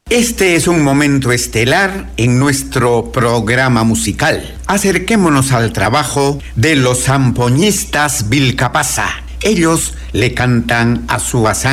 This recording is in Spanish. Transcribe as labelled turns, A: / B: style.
A: Este es un momento estelar en nuestro programa musical. Acerquémonos al trabajo de los zampoñistas Vilcapasa. Ellos le cantan a su